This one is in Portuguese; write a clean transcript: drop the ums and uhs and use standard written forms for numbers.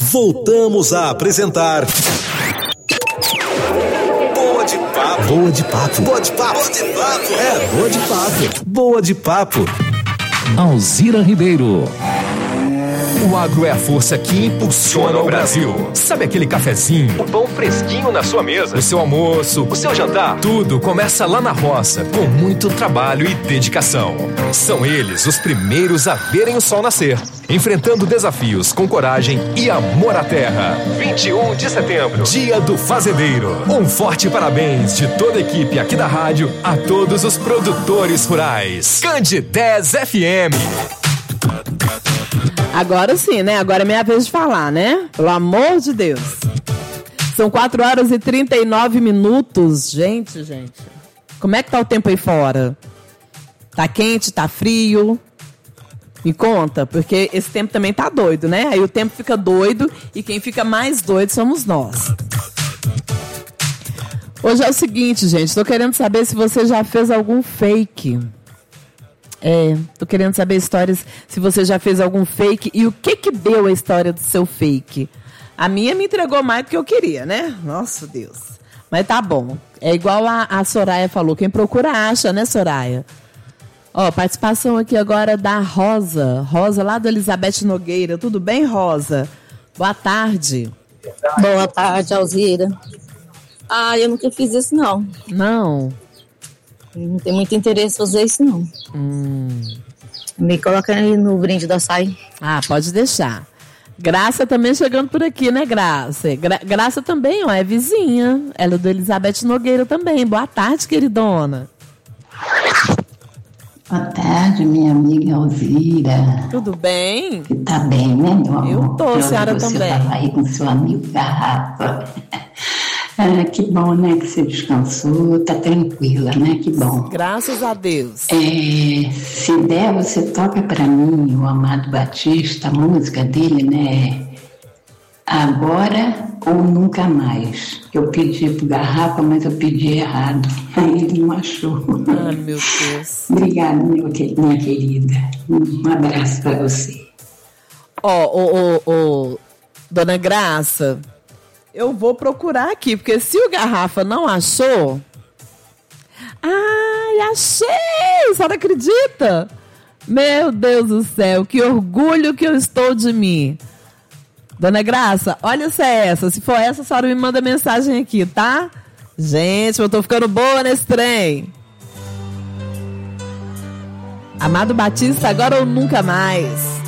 Voltamos a apresentar Boa de Papo. Boa de Papo. Boa de Papo. Boa de Papo. É, Boa de Papo. Boa de Papo. Alzira Ribeiro. O agro é a força que impulsiona o Brasil. Sabe aquele cafezinho, o pão fresquinho na sua mesa, o seu almoço, o seu jantar? Tudo começa lá na roça, com muito trabalho e dedicação. São eles os primeiros a verem o sol nascer, enfrentando desafios com coragem e amor à terra. 21 de setembro, Dia do Fazendeiro. Um forte parabéns de toda a equipe aqui da rádio a todos os produtores rurais. Candidez FM. Agora sim, né? Agora é minha vez de falar, né? Pelo amor de Deus. São 4h39. Gente. Como é que tá o tempo aí fora? Tá quente? Tá frio? Me conta, porque esse tempo também tá doido, né? Aí o tempo fica doido e quem fica mais doido somos nós. Hoje é o seguinte, gente. Tô querendo saber se você já fez algum fake. Tô querendo saber histórias, se você já fez algum fake e o que deu a história do seu fake. A minha me entregou mais do que eu queria, né? Nossa, Deus. Mas tá bom. É igual a Soraya falou, quem procura acha, né, Soraya? Ó, participação aqui agora da Rosa. Rosa, lá do Elizabeth Nogueira. Tudo bem, Rosa? Boa tarde. Boa tarde, Alzira. Eu nunca fiz isso, não. Não? Não tem muito interesse em fazer isso, não. Me coloca aí no brinde do açaí. Pode deixar. Graça também chegando por aqui, né, Graça? Graça também, ó, é vizinha. Ela é do Elizabeth Nogueira também. Boa tarde, queridona. Boa tarde, minha amiga Alzira. Tudo bem? Você tá bem, né, meu amor? Eu tô, senhora também. Você tava aí com seu amigo Garrafa. Que bom, né, que você descansou, tá tranquila, né, que bom. Graças a Deus. Se der, você toca pra mim o Amado Batista, a música dele, né, Agora ou Nunca Mais. Eu pedi pro Garrafa, mas eu pedi errado, aí ele não achou. Ai, meu Deus. Obrigada, minha querida, um abraço pra você. Dona Graça, eu vou procurar aqui, porque se o Garrafa não achou... achei! A senhora acredita? Meu Deus do céu, que orgulho que eu estou de mim. Dona Graça, olha se é essa. Se for essa, a senhora me manda mensagem aqui, tá? Gente, eu tô ficando boa nesse trem. Amado Batista, Agora ou Nunca Mais.